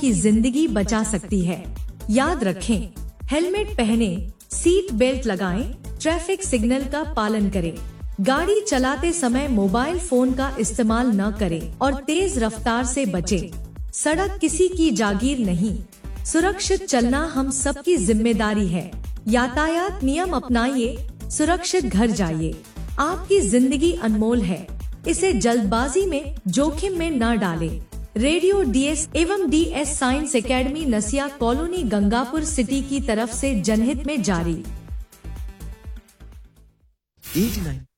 आपकी जिंदगी बचा सकती है। याद रखें, हेलमेट पहने, सीट बेल्ट लगाएं, ट्रैफिक सिग्नल का पालन करें, गाड़ी चलाते समय मोबाइल फोन का इस्तेमाल न करें और तेज रफ्तार से बचें। सड़क किसी की जागीर नहीं, सुरक्षित चलना हम सबकी जिम्मेदारी है। यातायात नियम अपनाइए, सुरक्षित घर जाइए। आपकी जिंदगी अनमोल है, इसे जल्दबाजी में जोखिम में न डालें। रेडियो डीएस एवं डीएस साइंस एकेडमी नसिया कॉलोनी गंगापुर सिटी की तरफ से जनहित में जारी। 89